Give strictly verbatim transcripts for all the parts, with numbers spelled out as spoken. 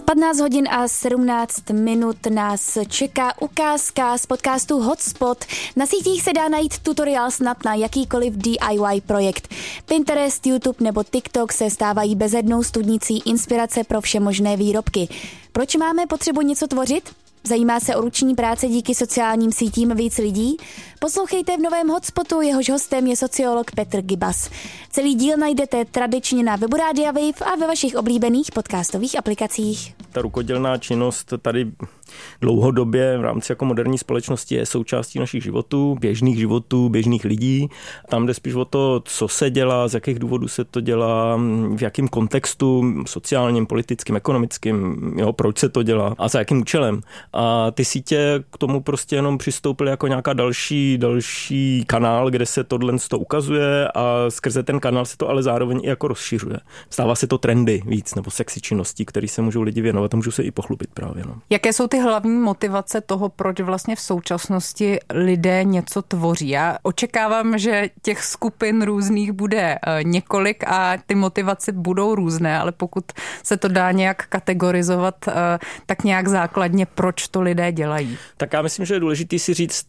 patnáct hodin a sedmnáct minut nás čeká ukázka z podcastu Hotspot. Na sítích se dá najít tutoriál snad na jakýkoliv D I Y projekt. Pinterest, YouTube nebo TikTok se stávají bezednou studnicí inspirace pro všemožné výrobky. Proč máme potřebu něco tvořit? Zajímá se o ruční práce díky sociálním sítím víc lidí? Poslouchejte v novém Hotspotu, jehož hostem je sociolog Petr Gibas. Celý díl najdete tradičně na webu Rádia Wave a ve vašich oblíbených podcastových aplikacích. Ta rukodělná činnost tady dlouhodobě v rámci jako moderní společnosti je součástí našich životů, běžných životů, běžných lidí. Tam jde spíš o to, co se dělá, z jakých důvodů se to dělá, v jakém kontextu, sociálním, politickým, ekonomickým, jo, proč se to dělá a za jakým účelem. A ty sítě k tomu prostě jenom přistoupily jako nějaká další, další kanál, kde se tohle to ukazuje a skrze ten kanál se to ale zároveň i jako rozšiřuje. Stává se to trendy víc nebo sexy činností, které se můžou lidi věnovat a můžou se i pochlubit právě. No. Jaké jsou ty hlavní motivace toho, proč vlastně v současnosti lidé něco tvoří? Já očekávám, že těch skupin různých bude několik a ty motivace budou různé, ale pokud se to dá nějak kategorizovat, tak nějak základně, proč to lidé dělají? Tak já myslím, že je důležité si říct,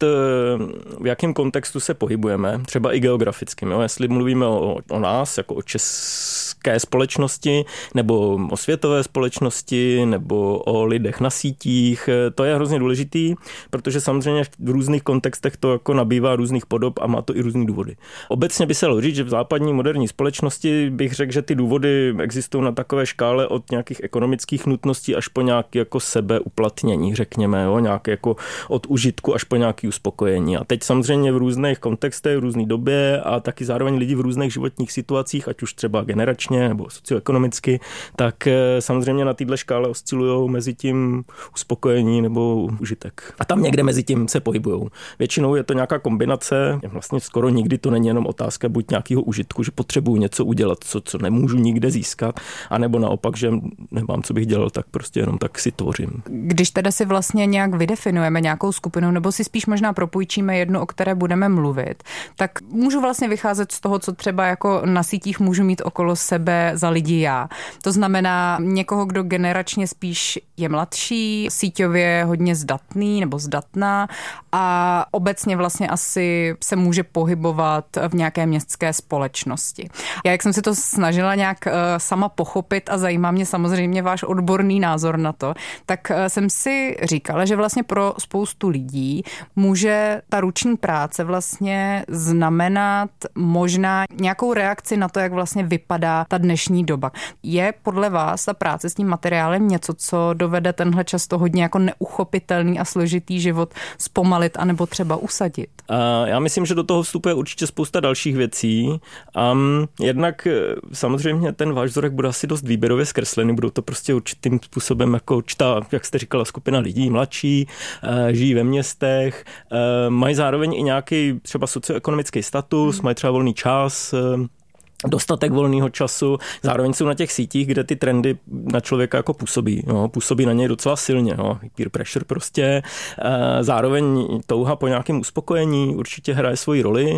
v jakém kontextu se pohybujeme, třeba i geografickým. Jo? Jestli mluvíme o, o nás, jako o české společnosti, nebo o světové společnosti, nebo o lidech na sítích, to je hrozně důležitý, protože samozřejmě v různých kontextech to jako nabývá různých podob a má to i různý důvody. Obecně by se dalo říct, že v západní moderní společnosti bych řekl, že ty důvody existují na takové škále od nějakých ekonomických nutností až po nějaké jako sebeuplatnění, řekněme, jo? Nějaké jako od užitku až po nějaké uspokojení. A teď samozřejmě v různých kontextech, v různé době a taky zároveň lidi v různých životních situacích, ať už třeba generačně nebo socioekonomicky, tak samozřejmě na této škále oscilují mezi tím uspokojení nebo užitek. A tam někde mezi tím se pohybujou. Většinou je to nějaká kombinace, vlastně skoro nikdy to není jenom otázka buď nějakého užitku, že potřebuju něco udělat, co, co nemůžu nikde získat, anebo naopak, že nemám, co bych dělal, tak prostě jenom tak si tvořím. Když teda si vlastně nějak vydefinujeme nějakou skupinu, nebo si spíš možná propůjčíme jednu, o které budeme mluvit, tak můžu vlastně vycházet z toho, co třeba jako na sítích můžu mít okolo sebe za lidi já. To znamená někoho, kdo generačně spíš je mladší, síťově hodně zdatný nebo zdatná a obecně vlastně asi se může pohybovat v nějaké městské společnosti. Já, jak jsem si to snažila nějak uh, sama pochopit a zajímá mě samozřejmě váš odborný názor na to, tak uh, jsem si říkala, že vlastně pro spoustu lidí může ta ruční práce vlastně znamenat možná nějakou reakci na to, jak vlastně vypadá ta dnešní doba. Je podle vás ta práce s tím materiálem něco, co dovede tenhle často hodně jako neuchopitelný a složitý život zpomalit anebo třeba usadit? A já myslím, že do toho vstupuje určitě spousta dalších věcí. Um, jednak samozřejmě ten váš vzorek bude asi dost výběrově zkreslený, budou to prostě určitým způsobem jako určitá, jak jste říkala, skupina lidí, mladší, uh, žijí ve městech, uh, mají zároveň i nějaký třeba socioekonomický status, hmm. mají třeba volný čas, uh, dostatek volného času, zároveň jsou na těch sítích, kde ty trendy na člověka jako působí, no, působí na něj docela silně, no, peer pressure prostě, zároveň touha po nějakém uspokojení určitě hraje svoji roli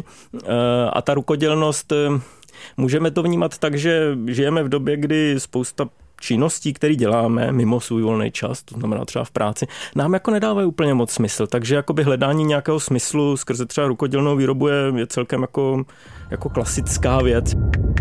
a ta rukodělnost, můžeme to vnímat tak, že žijeme v době, kdy spousta činností, které děláme mimo svůj volný čas, to znamená třeba v práci, nám jako nedávají úplně moc smysl, takže jakoby hledání nějakého smyslu skrze třeba rukodělnou výrobu je, je celkem jako, jako klasická věc.